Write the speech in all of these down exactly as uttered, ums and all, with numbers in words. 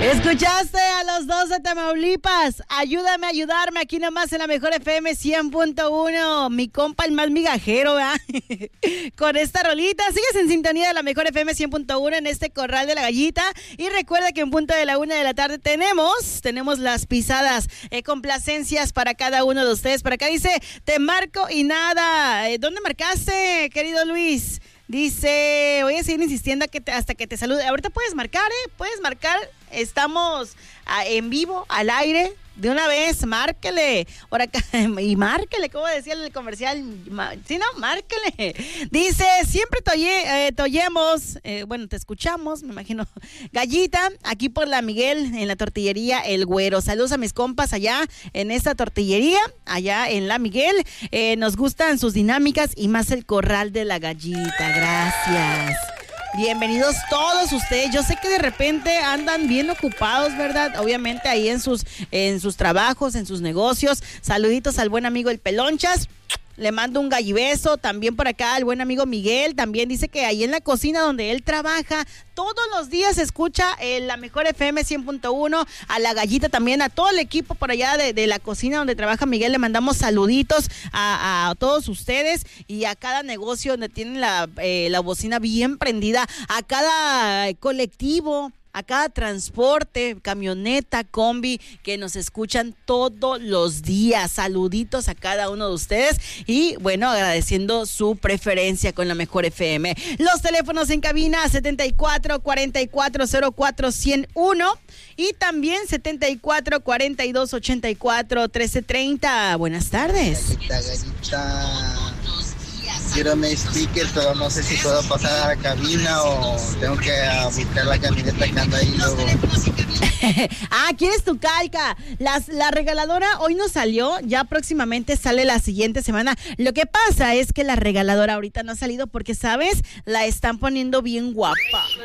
Escuchaste a los dos de Tamaulipas. Ayúdame a ayudarme aquí nomás en la mejor F M cien punto uno. Mi compa el más migajero, ¿verdad? Con esta rolita. Sigues en sintonía de la mejor F M cien punto uno en este corral de la gallita. Y recuerda que en punto de la una de la tarde tenemos, tenemos las pisadas. Eh, complacencias para cada uno de ustedes. Por acá dice, te marco y nada. Eh, ¿Dónde marcaste, querido Luis? Dice, voy a seguir insistiendo que te, hasta que te salude. Ahorita puedes marcar, ¿eh? Puedes marcar. Estamos a, en vivo, al aire. De una vez, márquele. Por acá, y márquele, como decía el comercial. ¿Sí, no? Márquele. Dice, siempre toye, eh, toyemos. Eh, bueno, te escuchamos, me imagino. Gallita, aquí por la Miguel, en la tortillería El Güero. Saludos a mis compas allá en esta tortillería, allá en la Miguel. Eh, nos gustan sus dinámicas y más el corral de la gallita. Gracias. Bienvenidos todos ustedes. Yo sé que de repente andan bien ocupados, ¿verdad? Obviamente ahí en sus, en sus trabajos, en sus negocios. Saluditos al buen amigo el Pelonchas. Le mando un gallibeso. También por acá al buen amigo Miguel. También dice que ahí en la cocina donde él trabaja, todos los días escucha eh, la mejor F M cien punto uno. A la gallita también, a todo el equipo por allá de, de la cocina donde trabaja Miguel. Le mandamos saluditos a, a todos ustedes y a cada negocio donde tienen la, eh, la bocina bien prendida. A cada colectivo, a cada transporte, camioneta, combi, que nos escuchan todos los días. Saluditos a cada uno de ustedes y, bueno, agradeciendo su preferencia con la mejor F M. Los teléfonos en cabina, setenta y cuatro, cuarenta y cuatro, cero cuatro, ciento uno y también setenta y cuatro, cuarenta y dos, ochenta y cuatro, trece treinta. Buenas tardes. Gallita, gallita. Quiero mi sticker, pero no sé si puedo pasar a la cabina o tengo que uh, buscar la camioneta que anda ahí luego. Ah, ¿quieres tu calca? Las, la regaladora hoy no salió, ya próximamente sale la siguiente semana. Lo que pasa es que la regaladora ahorita no ha salido porque, ¿sabes? La están poniendo bien guapa.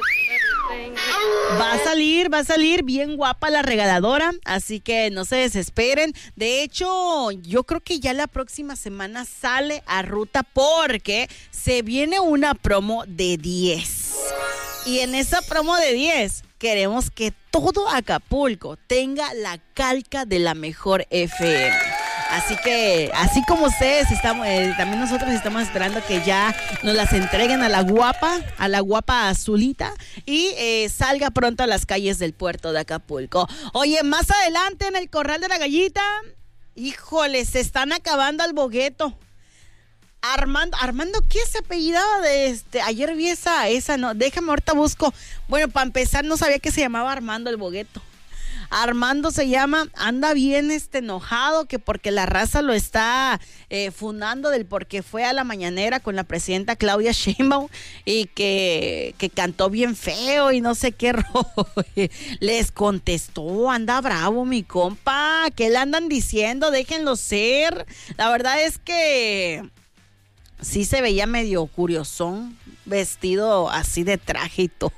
Va a salir, va a salir bien guapa la regaladora, así que no se desesperen. De hecho, yo creo que ya la próxima semana sale a ruta porque se viene una promo de diez. Y en esa promo de diez queremos que todo Acapulco tenga la calca de la mejor F M. Así que, así como ustedes, estamos, eh, también nosotros estamos esperando que ya nos las entreguen a la guapa, a la guapa azulita y eh, salga pronto a las calles del puerto de Acapulco. Oye, más adelante en el corral de la gallita, híjole, se están acabando al bogueto. Armando, Armando, ¿qué se apellidaba de este? Ayer vi esa, esa, no, déjame ahorita busco. Bueno, para empezar no sabía que se llamaba Armando el bogueto. Armando se llama, anda bien este enojado que porque la raza lo está eh, fundando del porque fue a la mañanera con la presidenta Claudia Sheinbaum y que, que cantó bien feo y no sé qué rollo. Les contestó, anda bravo mi compa, ¿qué le andan diciendo? Déjenlo ser. La verdad es que sí se veía medio curiosón, vestido así de traje y todo.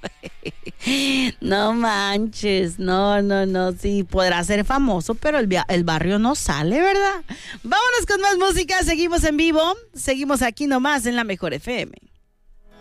No manches, no, no, no, sí, podrá ser famoso, pero el, el barrio no sale, ¿verdad? Vámonos con más música, seguimos en vivo, seguimos aquí nomás en la mejor F M.